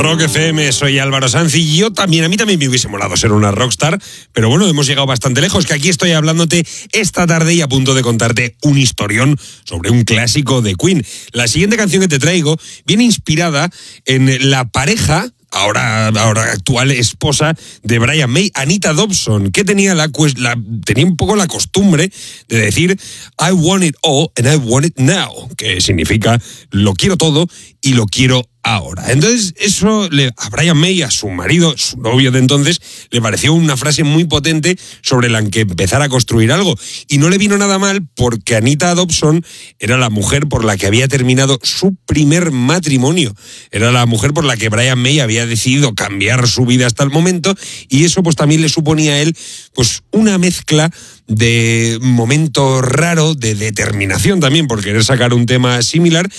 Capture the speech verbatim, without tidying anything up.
Rock F M, soy Álvaro Sanz y yo también, a mí también me hubiese molado ser una rockstar, pero bueno, hemos llegado bastante lejos, que aquí estoy hablándote esta tarde y a punto de contarte un historión sobre un clásico de Queen. La siguiente canción que te traigo viene inspirada en la pareja, ahora, ahora actual esposa de Brian May, Anita Dobson, que tenía, la, la, tenía un poco la costumbre de decir I want it all and I want it now, que significa lo quiero todo y lo quiero ahora. Entonces, eso le, a Brian May, a su marido, su novio de entonces, le pareció una frase muy potente sobre la que empezar a construir algo. Y no le vino nada mal porque Anita Dobson era la mujer por la que había terminado su primer matrimonio. Era la mujer por la que Brian May había decidido cambiar su vida hasta el momento, y eso pues también le suponía a él pues una mezcla de momento raro, de determinación también por querer sacar un tema similar,